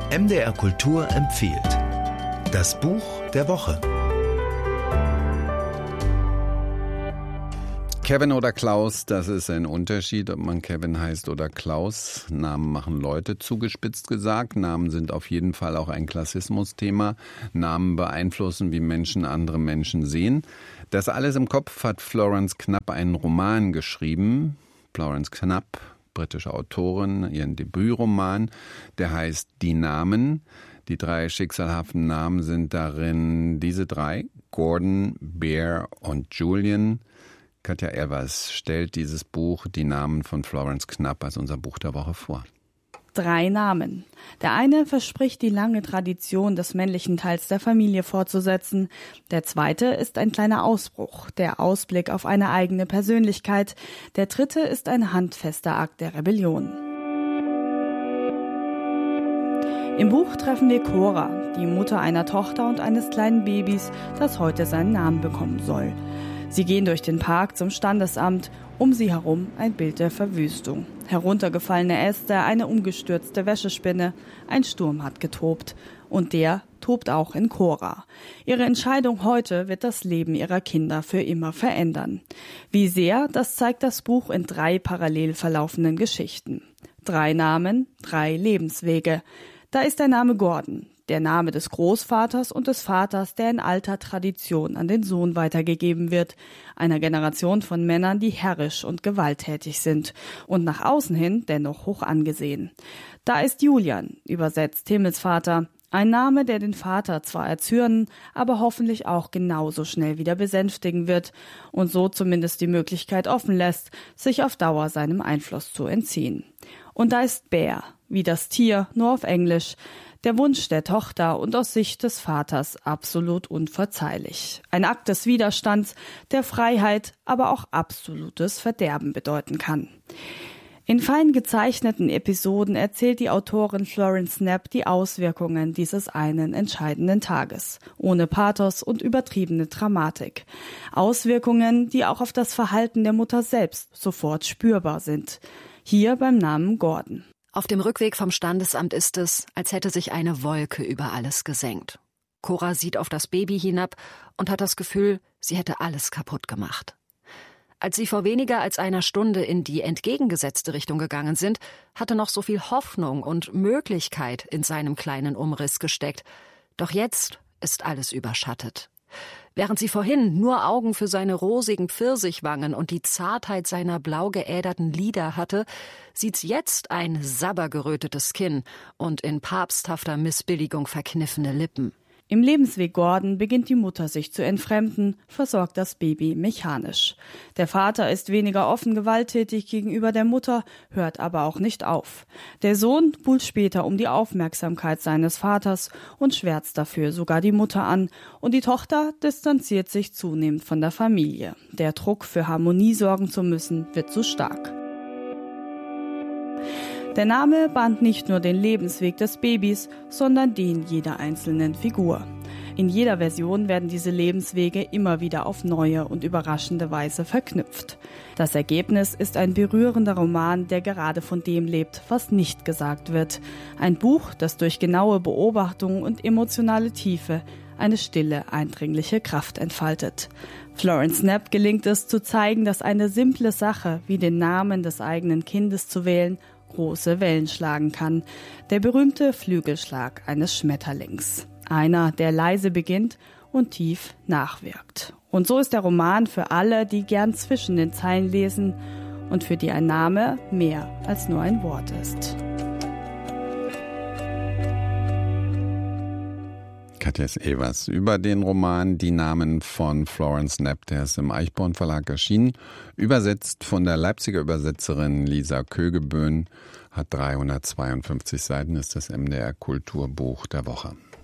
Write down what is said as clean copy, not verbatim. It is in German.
MDR Kultur empfiehlt. Das Buch der Woche. Kevin oder Klaus, das ist ein Unterschied, ob man Kevin heißt oder Klaus. Namen machen Leute, zugespitzt gesagt. Namen sind auf jeden Fall auch ein Klassismusthema. Namen beeinflussen, wie Menschen andere Menschen sehen. Das alles im Kopf hat Florence Knapp einen Roman geschrieben. Florence Knapp, britische Autorin, ihren Debütroman, der heißt Die Namen. Die 3 schicksalhaften Namen sind darin diese 3, Gordon, Bear und Julian. Katja Elvers stellt dieses Buch, Die Namen von Florence Knapp, als unser Buch der Woche vor. 3 Namen. Der eine verspricht, die lange Tradition des männlichen Teils der Familie fortzusetzen. Der zweite ist ein kleiner Ausbruch, der Ausblick auf eine eigene Persönlichkeit. Der dritte ist ein handfester Akt der Rebellion. Im Buch treffen wir Cora, die Mutter einer Tochter und eines kleinen Babys, das heute seinen Namen bekommen soll. Sie gehen durch den Park zum Standesamt, um sie herum ein Bild der Verwüstung. Heruntergefallene Äste, eine umgestürzte Wäschespinne, ein Sturm hat getobt. Und der tobt auch in Cora. Ihre Entscheidung heute wird das Leben ihrer Kinder für immer verändern. Wie sehr, das zeigt das Buch in 3 parallel verlaufenden Geschichten. 3 Namen, 3 Lebenswege. Da ist der Name Gordon. Der Name des Großvaters und des Vaters, der in alter Tradition an den Sohn weitergegeben wird, einer Generation von Männern, die herrisch und gewalttätig sind und nach außen hin dennoch hoch angesehen. Da ist Julian, übersetzt Himmelsvater, ein Name, der den Vater zwar erzürnen, aber hoffentlich auch genauso schnell wieder besänftigen wird und so zumindest die Möglichkeit offen lässt, sich auf Dauer seinem Einfluss zu entziehen. Und da ist Bear, wie das Tier, nur auf Englisch, der Wunsch der Tochter und aus Sicht des Vaters absolut unverzeihlich. Ein Akt des Widerstands, der Freiheit, aber auch absolutes Verderben bedeuten kann. In fein gezeichneten Episoden erzählt die Autorin Florence Knapp die Auswirkungen dieses einen entscheidenden Tages, ohne Pathos und übertriebene Dramatik. Auswirkungen, die auch auf das Verhalten der Mutter selbst sofort spürbar sind. Hier beim Namen Gordon. Auf dem Rückweg vom Standesamt ist es, als hätte sich eine Wolke über alles gesenkt. Cora sieht auf das Baby hinab und hat das Gefühl, sie hätte alles kaputt gemacht. Als sie vor weniger als einer Stunde in die entgegengesetzte Richtung gegangen sind, hatte noch so viel Hoffnung und Möglichkeit in seinem kleinen Umriss gesteckt. Doch jetzt ist alles überschattet. Während sie vorhin nur Augen für seine rosigen Pfirsichwangen und die Zartheit seiner blau geäderten Lider hatte, sieht's jetzt ein sabbergerötetes Kinn und in papsthafter Missbilligung verkniffene Lippen. Im Lebensweg Gordon beginnt die Mutter sich zu entfremden, versorgt das Baby mechanisch. Der Vater ist weniger offen gewalttätig gegenüber der Mutter, hört aber auch nicht auf. Der Sohn buhlt später um die Aufmerksamkeit seines Vaters und schwärzt dafür sogar die Mutter an. Und die Tochter distanziert sich zunehmend von der Familie. Der Druck, für Harmonie sorgen zu müssen, wird zu stark. Der Name bahnt nicht nur den Lebensweg des Babys, sondern den jeder einzelnen Figur. In jeder Version werden diese Lebenswege immer wieder auf neue und überraschende Weise verknüpft. Das Ergebnis ist ein berührender Roman, der gerade von dem lebt, was nicht gesagt wird. Ein Buch, das durch genaue Beobachtung und emotionale Tiefe eine stille, eindringliche Kraft entfaltet. Florence Knapp gelingt es zu zeigen, dass eine simple Sache, wie den Namen des eigenen Kindes zu wählen, große Wellen schlagen kann. Der berühmte Flügelschlag eines Schmetterlings. Einer, der leise beginnt und tief nachwirkt. Und so ist der Roman für alle, die gern zwischen den Zeilen lesen und für die ein Name mehr als nur ein Wort ist. Katja Elvers über den Roman Die Namen von Florence Knapp, der ist im Eichborn Verlag erschienen, übersetzt von der Leipziger Übersetzerin Lisa Kögeböhn, hat 352 Seiten, ist das MDR Kulturbuch der Woche.